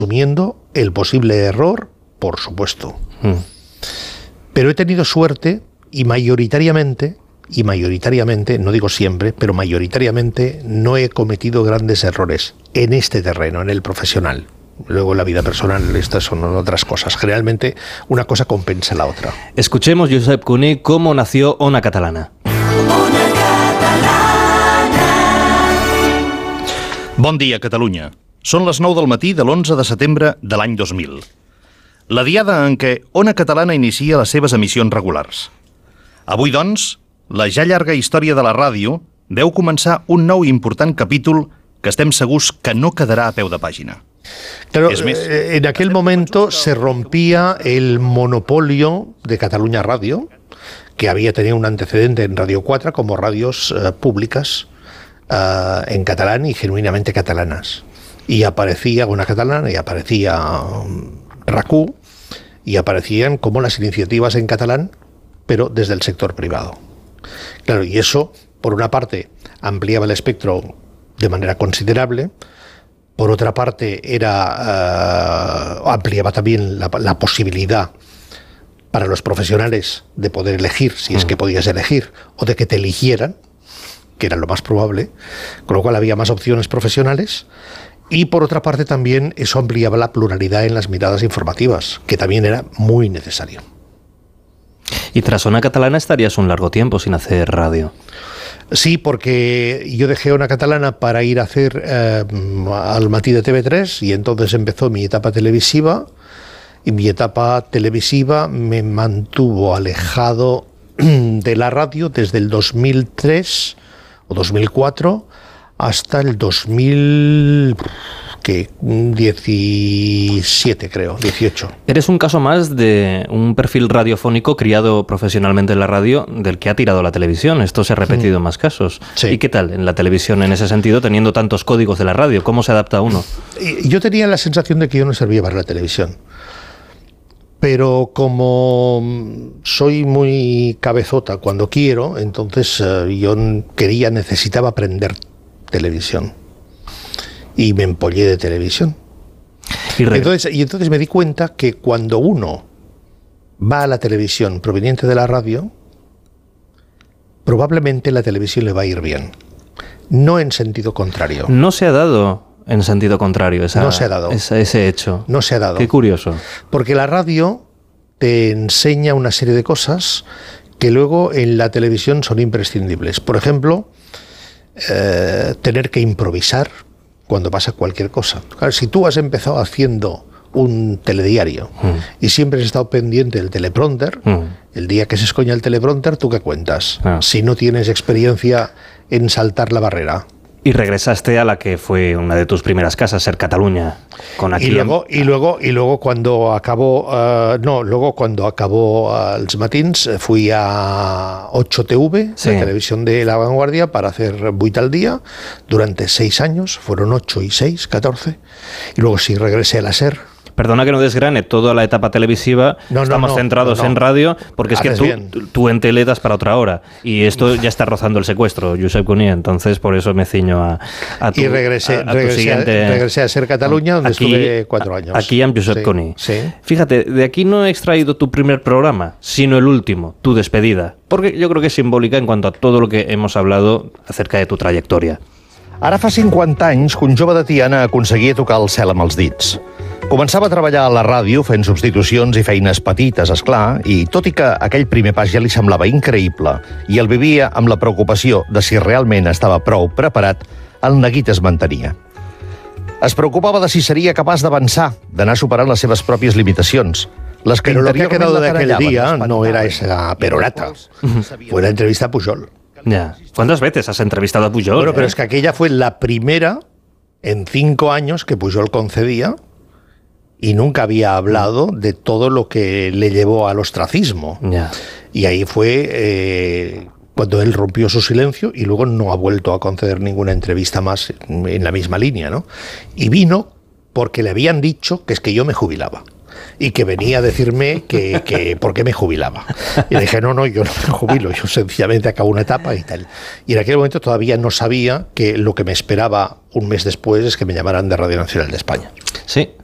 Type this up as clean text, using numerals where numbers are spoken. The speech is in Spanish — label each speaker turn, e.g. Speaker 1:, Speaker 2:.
Speaker 1: asumiendo el posible error, por supuesto. Pero he tenido suerte y mayoritariamente, no digo siempre, pero mayoritariamente no he cometido grandes errores en este terreno, en el profesional. Luego en la vida personal, estas son otras cosas. Generalmente una cosa compensa la otra.
Speaker 2: Escuchemos, Josep Cuní, cómo nació Ona Catalana.
Speaker 3: Bon dia, Catalunya. Són les 9 del matí de l'11 de setembre de l'any 2000. La diada en què Ona Catalana inicia les seves emissions regulars. Avui, doncs, la ja llarga història de la ràdio veu començar un nou i important capítol que estem segurs que no quedarà a peu de pàgina.
Speaker 1: Claro, en aquel momento se rompía el monopolio de Cataluña Radio, que había tenido un antecedente en Radio 4 como radios públicas en catalán y genuinamente catalanas. Y aparecía Ona Catalana y aparecía RAC1 y aparecían como las iniciativas en catalán, pero desde el sector privado. Claro, y eso, por una parte, ampliaba el espectro de manera considerable. Por otra parte, ampliaba también la posibilidad para los profesionales de poder elegir, si es que podías elegir, o de que te eligieran, que era lo más probable, con lo cual había más opciones profesionales. Y por otra parte también eso ampliaba la pluralidad en las miradas informativas, que también era muy necesario.
Speaker 2: Y tras Ona Catalana estarías un largo tiempo sin hacer radio.
Speaker 1: Sí, porque yo dejé Ona Catalana para ir a hacer al Matí de TV3 y entonces empezó mi etapa televisiva, y mi etapa televisiva me mantuvo alejado de la radio desde el 2003 o 2004 hasta el 2017, creo, 18.
Speaker 2: Eres un caso más de un perfil radiofónico criado profesionalmente en la radio del que ha tirado la televisión. Esto se ha repetido en más casos.
Speaker 1: Sí.
Speaker 2: ¿Y qué tal en la televisión en ese sentido, teniendo tantos códigos de la radio? ¿Cómo se adapta uno?
Speaker 1: Yo tenía la sensación de que yo no servía para la televisión. Pero como soy muy cabezota cuando quiero, entonces yo necesitaba aprender televisión. Y me empollé de televisión. Y entonces me di cuenta que cuando uno va a la televisión proveniente de la radio, probablemente la televisión le va a ir bien. No en sentido contrario.
Speaker 2: No se ha dado en sentido contrario ese hecho.
Speaker 1: No se ha dado.
Speaker 2: Qué curioso.
Speaker 1: Porque la radio te enseña una serie de cosas que luego en la televisión son imprescindibles. Por ejemplo, tener que improvisar cuando pasa cualquier cosa. Claro, si tú has empezado haciendo un telediario y siempre has estado pendiente del teleprompter, el día que se escoña el teleprompter, ¿tú qué cuentas? Si no tienes experiencia en saltar la barrera.
Speaker 2: Y regresaste a la que fue una de tus primeras casas, Ser Catalunya.
Speaker 1: Y luego cuando acabó cuando acabó Els Matins fui a 8TV, la televisión de La Vanguardia, para hacer 8 al día durante 6 años. Fueron 8 y 6, 14. Y luego sí regresé a la Ser.
Speaker 2: Perdona que no desgrane toda la etapa televisiva, estamos centrados en radio, porque es que tú en tele das para otra hora, y esto ya está rozando el secuestro, Josep Cuní, entonces por eso me ciño a tu
Speaker 1: regresé a Ser Catalunya, donde estuve 4 años.
Speaker 2: Aquí en Josep Cuní.
Speaker 1: Sí.
Speaker 2: Fíjate, de aquí no he extraído tu primer programa, sino el último, tu despedida, porque yo creo que es simbólica en cuanto a todo lo que hemos hablado acerca de tu trayectoria.
Speaker 3: Ara fa 50 anys que un jove de Tiana aconseguia tocar el cel amb els dits. Començava a treballar a la ràdio fent substitucions i feines petites, esclar, i tot i que aquell primer pas ja li semblava increïble i el vivia amb la preocupació de si realment estava prou preparat, el neguit es mantenia. Es preocupava de si seria capaç d'avançar, d'anar superant les seves pròpies limitacions.
Speaker 1: Pero lo que ha quedado de aquel día no era esa perorata, fue la entrevista a Pujol.
Speaker 2: Ya. ¿Cuántas veces has entrevistado a Pujol?
Speaker 1: Bueno, pero es que aquella fue la primera en 5 años que Pujol concedía y nunca había hablado de todo lo que le llevó al ostracismo.
Speaker 2: Ya.
Speaker 1: Y ahí fue cuando él rompió su silencio y luego no ha vuelto a conceder ninguna entrevista más en la misma línea, ¿no? Y vino porque le habían dicho que es que yo me jubilaba. Y que venía a decirme que por qué me jubilaba. Y le dije, no, yo no me jubilo, yo sencillamente acabo una etapa y tal. Y en aquel momento todavía no sabía que lo que me esperaba un mes después es que me llamaran de Radio Nacional de España.
Speaker 2: Sí,